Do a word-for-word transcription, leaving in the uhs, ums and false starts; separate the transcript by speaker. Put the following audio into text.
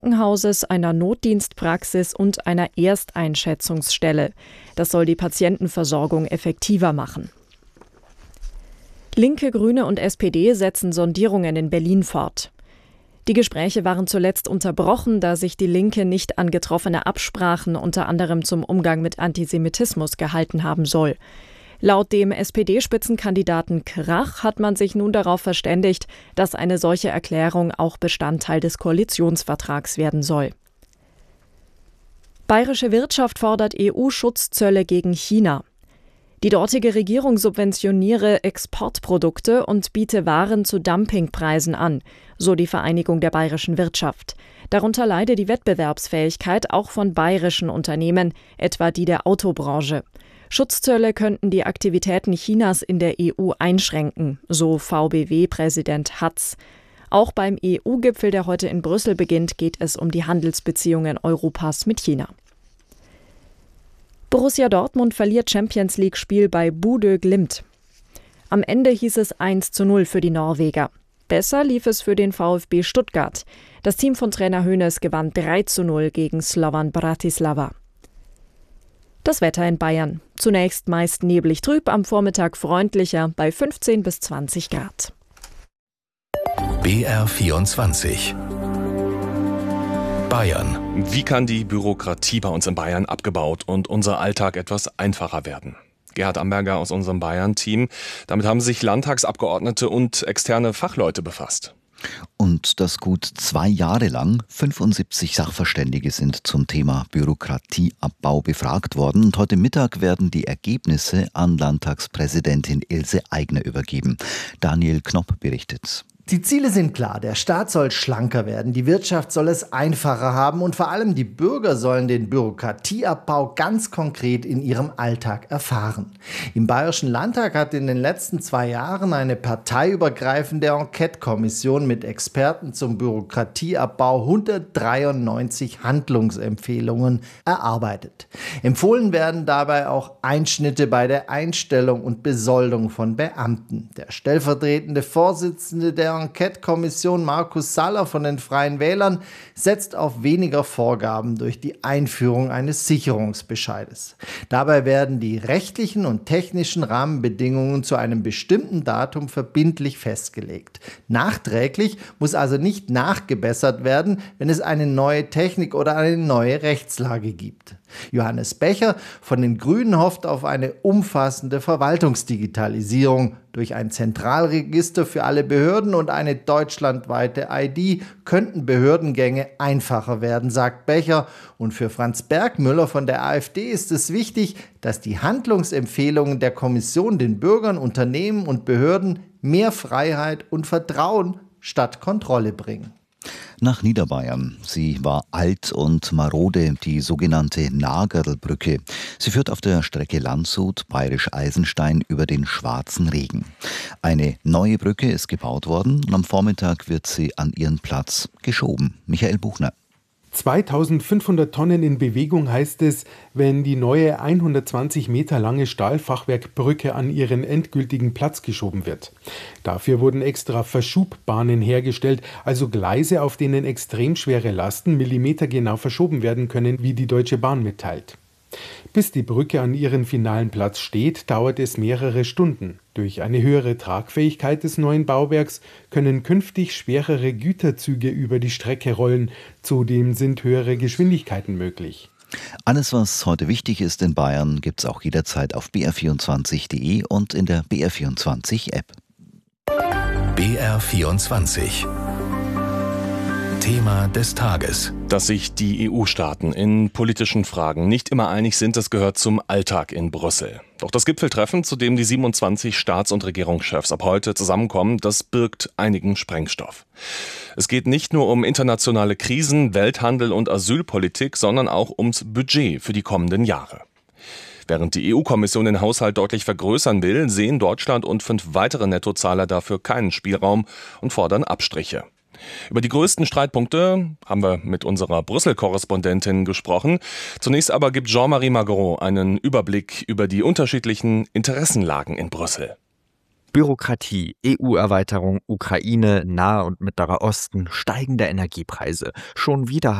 Speaker 1: Krankenhauses, einer Notdienstpraxis und einer Ersteinschätzungsstelle. Das soll die Patientenversorgung effektiver machen. Linke, Grüne und S P D setzen Sondierungen in Berlin fort. Die Gespräche waren zuletzt unterbrochen, da sich die Linke nicht an getroffene Absprachen unter anderem zum Umgang mit Antisemitismus gehalten haben soll. Laut dem S P D-Spitzenkandidaten Krach hat man sich nun darauf verständigt, dass eine solche Erklärung auch Bestandteil des Koalitionsvertrags werden soll. Bayerische Wirtschaft fordert E U-Schutzzölle gegen China. Die dortige Regierung subventioniere Exportprodukte und biete Waren zu Dumpingpreisen an, so die Vereinigung der bayerischen Wirtschaft. Darunter leide die Wettbewerbsfähigkeit auch von bayerischen Unternehmen, etwa die der Autobranche. Schutzzölle könnten die Aktivitäten Chinas in der E U einschränken, so V B W-Präsident Hatz. Auch beim E U-Gipfel, der heute in Brüssel beginnt, geht es um die Handelsbeziehungen Europas mit China. Borussia Dortmund verliert Champions-League-Spiel bei Bodø Glimt. Am Ende hieß es eins zu null für die Norweger. Besser lief es für den VfB Stuttgart. Das Team von Trainer Hoeneß gewann drei zu null gegen Slovan Bratislava. Das Wetter in Bayern. Zunächst meist neblig trüb, am Vormittag freundlicher bei fünfzehn bis zwanzig Grad.
Speaker 2: B R vierundzwanzig Bayern.
Speaker 3: Wie kann die Bürokratie bei uns in Bayern abgebaut und unser Alltag etwas einfacher werden? Gerhard Amberger aus unserem Bayern-Team. Damit haben sich Landtagsabgeordnete und externe Fachleute befasst.
Speaker 4: Und das gut zwei Jahre lang. fünfundsiebzig Sachverständige sind zum Thema Bürokratieabbau befragt worden. Und heute Mittag werden die Ergebnisse an Landtagspräsidentin Ilse Aigner übergeben. Daniel Knopp berichtet.
Speaker 5: Die Ziele sind klar. Der Staat soll schlanker werden, die Wirtschaft soll es einfacher haben und vor allem die Bürger sollen den Bürokratieabbau ganz konkret in ihrem Alltag erfahren. Im Bayerischen Landtag hat in den letzten zwei Jahren eine parteiübergreifende Enquete-Kommission mit Experten zum Bürokratieabbau hundertdreiundneunzig Handlungsempfehlungen erarbeitet. Empfohlen werden dabei auch Einschnitte bei der Einstellung und Besoldung von Beamten. Der stellvertretende Vorsitzende der Enquete-Kommission Markus Saller von den Freien Wählern setzt auf weniger Vorgaben durch die Einführung eines Sicherungsbescheides. Dabei werden die rechtlichen und technischen Rahmenbedingungen zu einem bestimmten Datum verbindlich festgelegt. Nachträglich muss also nicht nachgebessert werden, wenn es eine neue Technik oder eine neue Rechtslage gibt. Johannes Becher von den Grünen hofft auf eine umfassende Verwaltungsdigitalisierung. Durch ein Zentralregister für alle Behörden und eine deutschlandweite I D könnten Behördengänge einfacher werden, sagt Becher. Und für Franz Bergmüller von der AfD ist es wichtig, dass die Handlungsempfehlungen der Kommission den Bürgern, Unternehmen und Behörden mehr Freiheit und Vertrauen statt Kontrolle bringen.
Speaker 4: Nach Niederbayern. Sie war alt und marode, die sogenannte Nagerlbrücke. Sie führt auf der Strecke Landshut-Bayerisch-Eisenstein über den Schwarzen Regen. Eine neue Brücke ist gebaut worden und am Vormittag wird sie an ihren Platz geschoben. Michael Buchner.
Speaker 6: zweitausendfünfhundert Tonnen in Bewegung heißt es, wenn die neue hundertzwanzig Meter lange Stahlfachwerkbrücke an ihren endgültigen Platz geschoben wird. Dafür wurden extra Verschubbahnen hergestellt, also Gleise, auf denen extrem schwere Lasten millimetergenau verschoben werden können, wie die Deutsche Bahn mitteilt. Bis die Brücke an ihren finalen Platz steht, dauert es mehrere Stunden. Durch eine höhere Tragfähigkeit des neuen Bauwerks können künftig schwerere Güterzüge über die Strecke rollen. Zudem sind höhere Geschwindigkeiten möglich.
Speaker 4: Alles, was heute wichtig ist in Bayern, gibt's auch jederzeit auf b r vierundzwanzig punkt d e und in der B R vierundzwanzig App.
Speaker 2: B R vierundzwanzig Thema des Tages.
Speaker 3: Dass sich die E U-Staaten in politischen Fragen nicht immer einig sind, das gehört zum Alltag in Brüssel. Doch das Gipfeltreffen, zu dem die siebenundzwanzig Staats- und Regierungschefs ab heute zusammenkommen, das birgt einigen Sprengstoff. Es geht nicht nur um internationale Krisen, Welthandel und Asylpolitik, sondern auch ums Budget für die kommenden Jahre. Während die E U-Kommission den Haushalt deutlich vergrößern will, sehen Deutschland und fünf weitere Nettozahler dafür keinen Spielraum und fordern Abstriche. Über die größten Streitpunkte haben wir mit unserer Brüssel-Korrespondentin gesprochen. Zunächst aber gibt Jean-Marie Magro einen Überblick über die unterschiedlichen Interessenlagen in Brüssel.
Speaker 7: Bürokratie, E U-Erweiterung, Ukraine, Nahe und Mittlerer Osten, steigende Energiepreise. Schon wieder